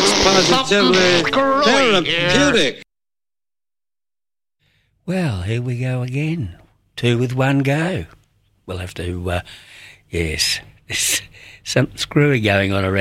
That's positively therapeutic. Well, here we go again. 2 with 1 go. We'll have to, yes, there's something screwy going on around